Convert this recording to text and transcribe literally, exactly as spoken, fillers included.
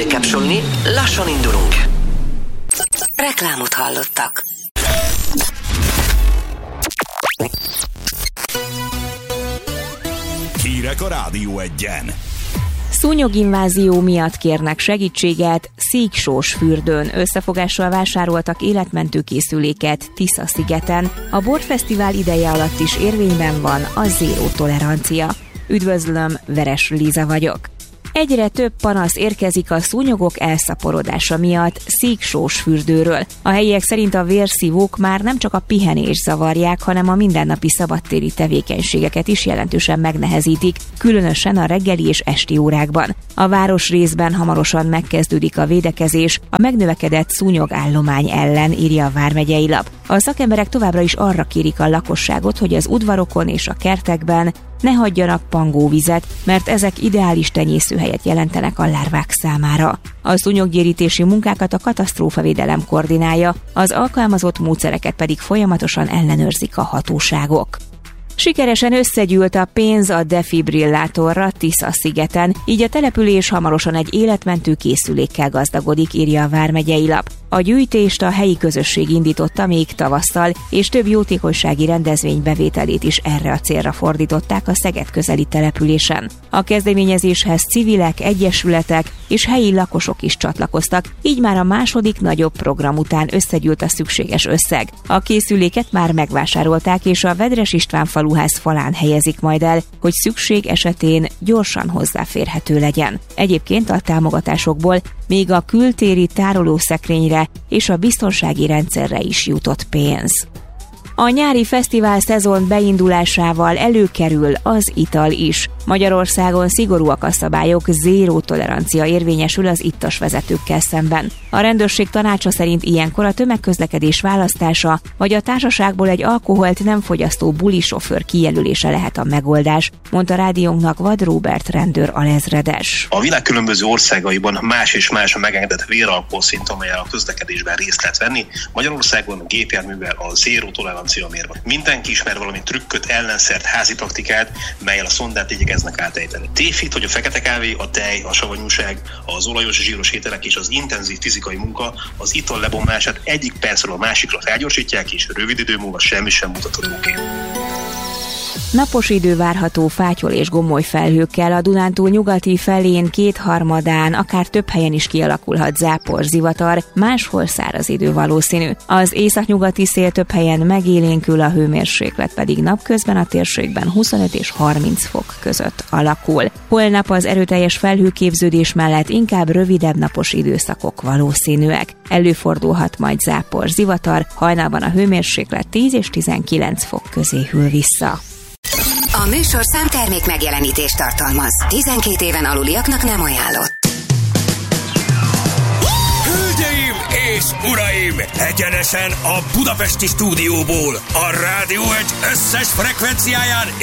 recapsolni, lassan indulunk. Reklámot hallottak. Hírek a Rádió Egyen. Szúnyoginvázió miatt kérnek segítséget Síksósfürdőn. Összefogással vásároltak életmentő készüléket Tisza-szigeten. A borfesztivál ideje alatt is érvényben van a zéró tolerancia. Üdvözlöm, Veres Liza vagyok. Egyre több panasz érkezik a szúnyogok elszaporodása miatt Síksósfürdőről. A helyiek szerint a vérszívók már nem csak a pihenést zavarják, hanem a mindennapi szabadtéri tevékenységeket is jelentősen megnehezítik, különösen a reggeli és esti órákban. A városrészben hamarosan megkezdődik a védekezés a megnövekedett szúnyogállomány ellen, írja a Vármegyei Lap. A szakemberek továbbra is arra kérik a lakosságot, hogy az udvarokon és a kertekben ne hagyjanak pangóvizet, mert ezek ideális tenyészőhelyet jelentenek a lárvák számára. A szúnyoggyérítési munkákat a katasztrófavédelem koordinálja, az alkalmazott módszereket pedig folyamatosan ellenőrzik a hatóságok. Sikeresen összegyűlt a pénz a defibrillátorra Tisza-szigeten, így a település hamarosan egy életmentő készülékkel gazdagodik, írja a Vármegyei Lap. A gyűjtést a helyi közösség indította még tavasszal, és több jótékonysági rendezvény bevételét is erre a célra fordították a Szeged közeli településen. A kezdeményezéshez civilek, egyesületek és helyi lakosok is csatlakoztak, így már a második nagyobb program után összegyűlt a szükséges összeg. A készüléket már megvásárolták, és a Vedres István faluház falán helyezik majd el, hogy szükség esetén gyorsan hozzáférhető legyen. Egyébként a támogatásokból még a kültéri tárolószekrényre és a biztonsági rendszerre is jutott pénz. A nyári fesztivál szezon beindulásával előkerül az ital is. Magyarországon szigorúak a szabályok, zéró tolerancia érvényesül az ittas vezetőkkel szemben. A rendőrség tanácsa szerint ilyenkor a tömegközlekedés választása, vagy a társaságból egy alkoholt nem fogyasztó bulisofőr kijelölése lehet a megoldás, mondta rádiónknak Vad Róbert rendőr alezredes. A világ különböző országaiban más és más a megengedett véralkoholszint, amellyel a közlekedésben részt lehet venni. Magyarországon a gépjárművel a zéró tolerancia mérve. Mindenki ismer valami trükköt, ellenszert, házi praktikát, mellyel a szondát igyekeznek átejteni. Tévhit, hogy a fekete kávé, a tej, a savanyúság, az olajos és zsíros ételek és az intenzív fizikai munka az ital lebomlását egyik percről a másikra felgyorsítják, és rövid idő múlva semmi sem mutatható ki. Napos idő várható fátyol és gomoly felhőkkel, a Dunántúl nyugati felén kétharmadán, akár több helyen is kialakulhat zápor, zivatar, máshol száraz idő valószínű. Az északnyugati szél több helyen megélénkül, a hőmérséklet pedig napközben a térségben huszonöt és harminc fok között alakul. Holnap az erőteljes felhőképződés mellett inkább rövidebb napos időszakok valószínűek. Előfordulhat majd zápor, zivatar, hajnalban a hőmérséklet tíz és tizenkilenc fok közé hűl vissza. A műsorszám termék megjelenítést tartalmaz. tizenkét éven aluliaknak nem ajánlott. Hölgyeim és uraim! Egyenesen a budapesti stúdióból, a Rádió Egy összes frekvenciáján